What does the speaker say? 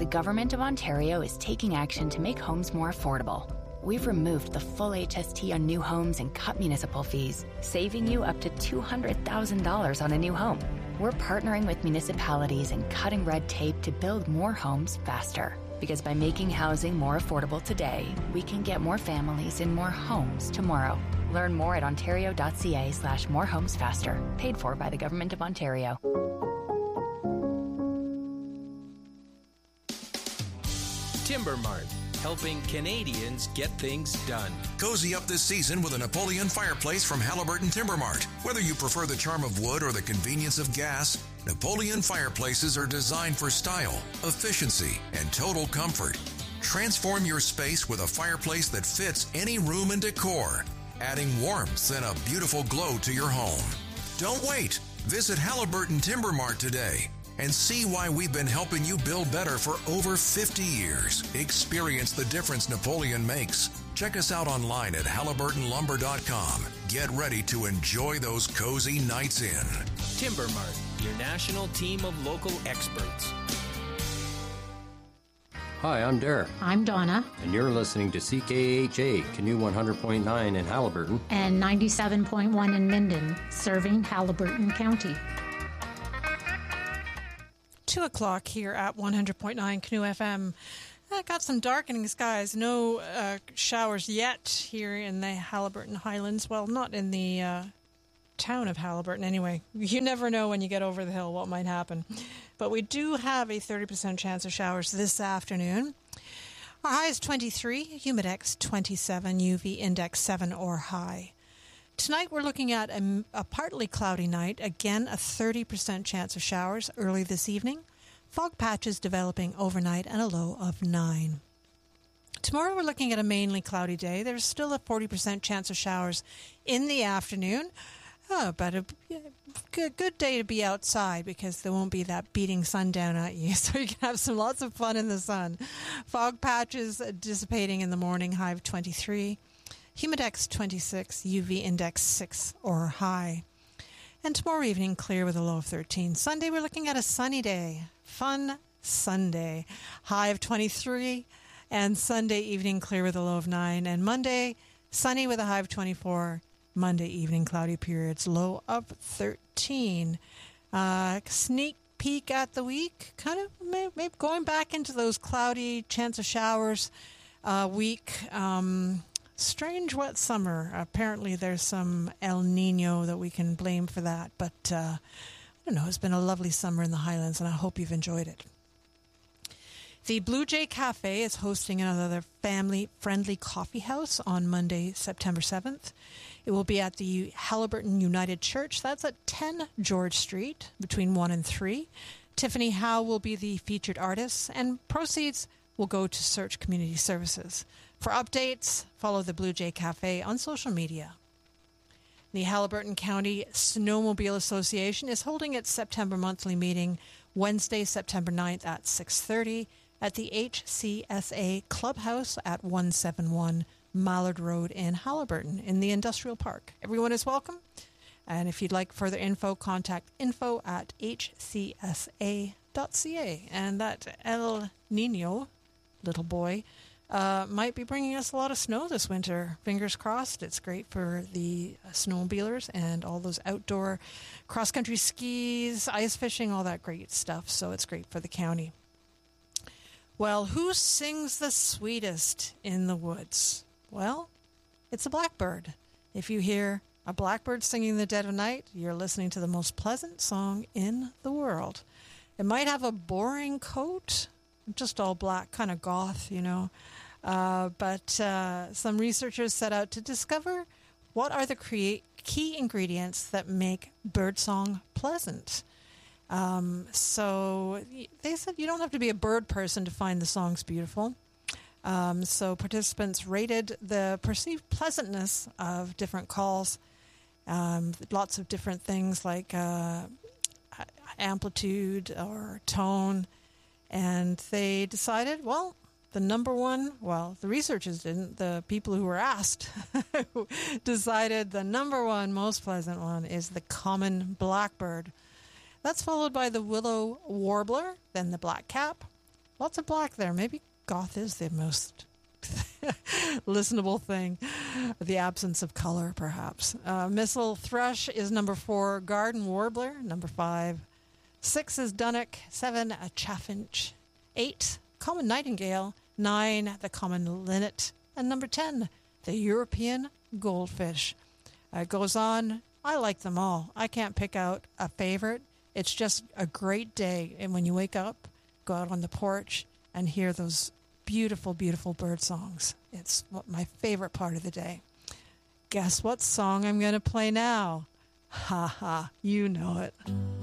Government of Ontario is taking action to make homes more affordable. We've removed the full HST on new homes and cut municipal fees, saving you up to $200,000 on a new home. We're partnering with municipalities and cutting red tape to build more homes faster. Because by making housing more affordable today, we can get more families in more homes tomorrow. Learn more at ontario.ca/morehomesfaster. Paid for by the Government of Ontario. Timber Mart, helping Canadians get things done. Cozy up this season with a Napoleon fireplace from Halliburton Timber Mart. Whether you prefer the charm of wood or the convenience of gas, Napoleon fireplaces are designed for style, efficiency, and total comfort. Transform your space with a fireplace that fits any room and decor, adding warmth and a beautiful glow to your home. Don't wait. Visit Halliburton Timber Mart today and see why we've been helping you build better for over 50 years. Experience the difference Napoleon makes. Check us out online at HalliburtonLumber.com. Get ready to enjoy those cozy nights in. Timber Mart, your national team of local experts. Hi, I'm Derek. I'm Donna. And you're listening to CKHA, Canoe 100.9 in Halliburton. And 97.1 in Minden, serving Halliburton County. 2 o'clock here at 100.9 Canoe FM. Got some darkening skies. No showers yet here in the Halliburton Highlands. Well, not in the town of Halliburton anyway. You never know when you get over the hill what might happen. But we do have a 30% chance of showers this afternoon. Our high is 23, humidex 27, UV index 7 or high. Tonight we're looking at a partly cloudy night. Again, a 30% chance of showers early this evening. Fog patches developing overnight and a low of 9. Tomorrow we're looking at a mainly cloudy day. There's still a 40% chance of showers in the afternoon. But a good day to be outside because there won't be that beating sun down at you. So you can have lots of fun in the sun. Fog patches dissipating in the morning, high of 23. Humidex 26, UV index 6 or high. And tomorrow evening, clear with a low of 13. Sunday, we're looking at a sunny day. Fun Sunday. High of 23. And Sunday evening, clear with a low of 9. And Monday, sunny with a high of 24. Monday evening, cloudy periods, low of 13. Sneak peek at the week. Kind of maybe going back into those cloudy, chance of showers week. Strange wet summer. Apparently there's some El Nino that we can blame for that. But I don't know, it's been a lovely summer in the Highlands and I hope you've enjoyed it. The Blue Jay Cafe is hosting another family-friendly coffee house on Monday, September 7th. It will be at the Halliburton United Church. That's at 10 George Street between 1 and 3. Tiffany Howe will be the featured artist and proceeds will go to Search Community Services. For updates, follow the Blue Jay Cafe on social media. The Halliburton County Snowmobile Association is holding its September monthly meeting Wednesday, September 9th at 6:30 at the HCSA Clubhouse at 171 Mallard Road in Halliburton in the Industrial Park. Everyone is welcome. And if you'd like further info, contact info@hcsa.ca. And that El Nino, little boy, might be bringing us a lot of snow this winter. Fingers crossed. It's great for the snowmobilers and all those outdoor cross-country skis, ice fishing, all that great stuff. So it's great for the county. Well, who sings the sweetest in the woods? Well, it's a blackbird. If you hear a blackbird singing in the dead of night, you're listening to the most pleasant song in the world. It might have a boring coat, just all black, kind of goth, you know. But some researchers set out to discover what are the key ingredients that make birdsong pleasant. So they said you don't have to be a bird person to find the songs beautiful. So participants rated the perceived pleasantness of different calls, lots of different things like amplitude or tone, and they decided, well, the number one, well, the researchers didn't, the people who were asked decided the number one most pleasant one is the common blackbird. That's followed by the willow warbler, then the blackcap, Lots of black there. Maybe goth is the most listenable thing. The absence of color, perhaps. Missile Thrush is number 4. Garden Warbler, number 5. 6 is Dunnock. 7, a Chaffinch. 8, Common Nightingale. 9, the Common Linnet. And number 10, the European Goldfish. It goes on. I like them all. I can't pick out a favorite. It's just a great day. And when you wake up, go out on the porch and hear those beautiful, beautiful bird songs. It's my favorite part of the day. Guess what song I'm going to play now? Ha ha, you know it.